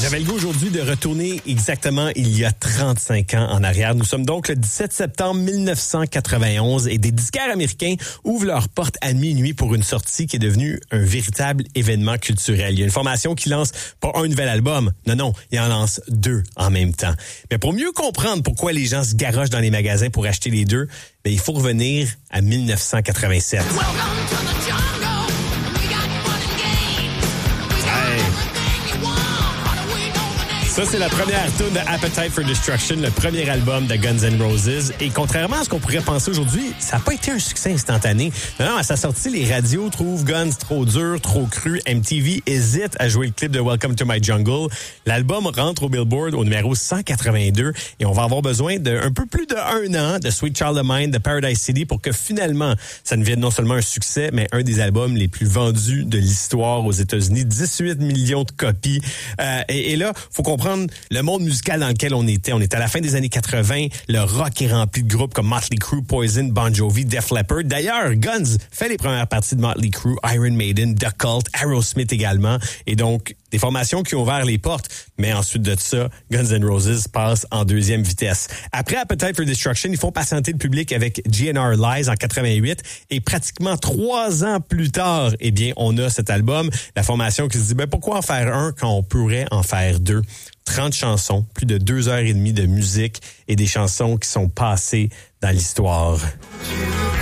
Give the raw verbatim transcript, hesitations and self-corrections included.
J'avais le goût aujourd'hui de retourner exactement il y a trente-cinq ans en arrière. Nous sommes donc le dix-sept septembre mille neuf cent quatre-vingt-onze et des disquaires américains ouvrent leurs portes à minuit pour une sortie qui est devenue un véritable événement culturel. Il y a une formation qui lance pas un nouvel album, non, non, il en lance deux en même temps. Mais pour mieux comprendre pourquoi les gens se garochent dans les magasins pour acheter les deux, bien, il faut revenir à mille neuf cent quatre-vingt-sept. Ça, c'est la première tune de Appetite for Destruction, le premier album de Guns N' Roses. Et contrairement à ce qu'on pourrait penser aujourd'hui, ça n'a pas été un succès instantané. Non, à sa sortie, les radios trouvent Guns trop dur, trop cru. M T V hésite à jouer le clip de Welcome to My Jungle. L'album rentre au Billboard au numéro cent quatre-vingt-deux et on va avoir besoin d'un peu plus d'un an de Sweet Child of Mine, de Paradise City pour que finalement, ça devienne non seulement un succès, mais un des albums les plus vendus de l'histoire aux États-Unis. dix-huit millions de copies. Euh, et, et là, faut comprendre le monde musical dans lequel on était. On était à la fin des années quatre-vingt. Le rock est rempli de groupes comme Motley Crue, Poison, Bon Jovi, Def Leppard. D'ailleurs, Guns fait les premières parties de Motley Crue, Iron Maiden, The Cult, Aerosmith également. Et donc, des formations qui ont ouvert les portes. Mais ensuite de ça, Guns N' Roses passe en deuxième vitesse. Après Appetite for Destruction, ils font patienter le public avec G N R Lies en quatre-vingt-huit. Et pratiquement trois ans plus tard, eh bien, on a cet album. La formation qui se dit, ben, pourquoi en faire un quand on pourrait en faire deux? trente chansons, plus de deux heures et demie de musique et des chansons qui sont passées dans l'histoire.